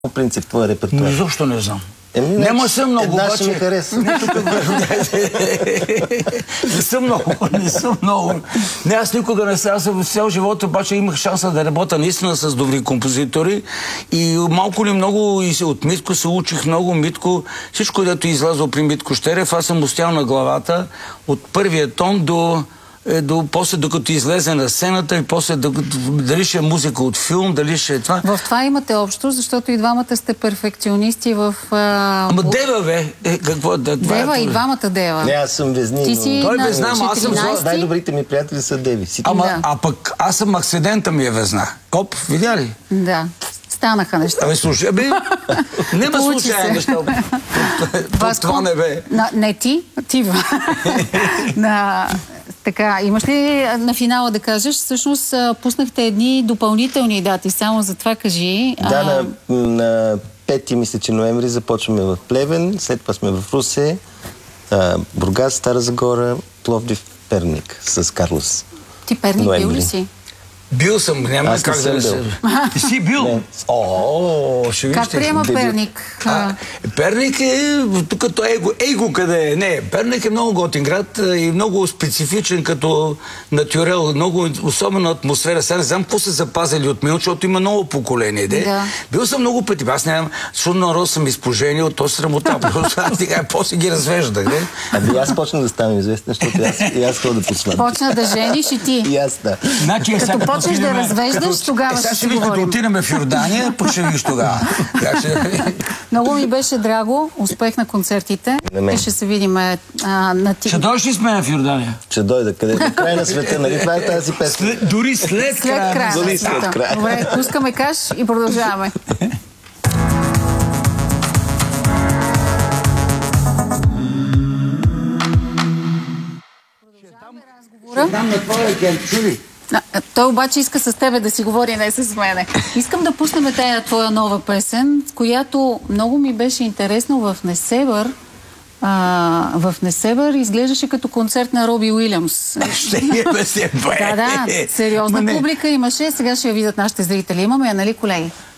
По принцип, твой репертуар? Изобщо не знам. Нема съм много, обаче... ми хареса. Не съм много. Не, аз никога не съм. Аз в цял живот обаче имах шанса да работя наистина с добри композитори и малко ли много и от Митко се учих много. Митко, всичко, дето излязло при Митко Щерев, аз съм устоял на главата от първия тон после докато излезе на сцената и после дали ще е музика от филм, дали ще е това. В това имате общо, защото и двамата сте перфекционисти в... Ама Дева, бе! Какво? Дева и двамата Дева. Не, аз съм Везни. Ти си Той на Везна, аз съм... Най-добрите ми приятели са Деви. А пък аз съм акцидента ми е Везна. Оп, видя ли? Да. Станаха неща. Абе, слушай, нема случайни неща. Това не бе. Не ти, Тива. Така, имаш ли на финала да кажеш? Всъщност пуснахте едни допълнителни дати, само за това кажи. Да, на 5 мисля, че ноември започваме в Плевен, след това сме в Русе, Бургас, Стара Загора, Пловдив, Перник с Карлос. Ти Перник бил ли си? Бил съм, няма как да не се... Ти си бил? Ще вижте. Как приема Перник? Перник е, тук его къде е. Не, Перник е много готин град и много специфичен като натюрел, много особена атмосфера. Сега не знам какво са запазили от мен, защото има много поколение. Да. Бил съм много пъти. Аз нямам, защото народ съм изпоженил, то срамота. После ги развеждах. Ами аз почна да ставам известен, защото аз ходя по сватби. Почна да жениш и ти. И аз, да. Като почнеш да развеждаш, тогава ще си говорим. Като отидем в Йордания, ще виж тогава. Много ми беше драго. Успех на концертите. И ще се видим на ти. Ще дойдеш ли с мен в Йордания? Ще дойда. Къде? До край на света, нали? Това е тази песен. Дори след края. Дори след края. Добре, пускаме каш и продължаваме. Той обаче иска с тебе да си говори, не с мене. Искам да пуснем тая твоя нова песен, която много ми беше интересно в Несебър. В Несебър изглеждаше като концерт на Роби Уилямс. Да, сериозна публика имаше. Сега ще я видят нашите зрители. Имаме я, нали, колеги?